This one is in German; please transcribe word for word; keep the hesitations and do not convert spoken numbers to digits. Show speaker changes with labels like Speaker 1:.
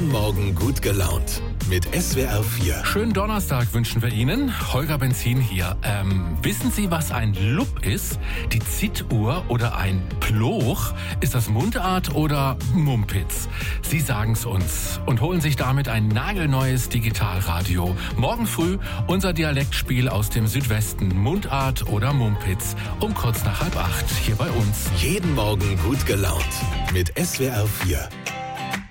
Speaker 1: Jeden Morgen gut gelaunt. Mit S W R vier.
Speaker 2: Schönen Donnerstag wünschen wir Ihnen. Holger Benzin hier. Ähm, wissen Sie, was ein Lupp ist? Die Zittuhr oder ein Ploch? Ist das Mundart oder Mumpitz? Sie sagen's uns und holen sich damit ein nagelneues Digitalradio. Morgen früh unser Dialektspiel aus dem Südwesten. Mundart oder Mumpitz. Um kurz nach halb acht hier bei uns.
Speaker 1: Jeden Morgen gut gelaunt. Mit S W R vier.